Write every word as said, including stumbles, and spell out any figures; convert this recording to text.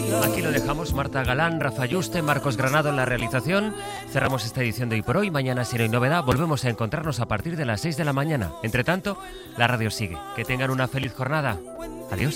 Aquí lo dejamos. Marta Galán, Rafa Yuste, Marcos Granado en la realización. Cerramos esta edición de Hoy por Hoy. Mañana, si no hay novedad, volvemos a encontrarnos a partir de las seis de la mañana. Entre tanto, la radio sigue. Que tengan una feliz jornada. Adiós.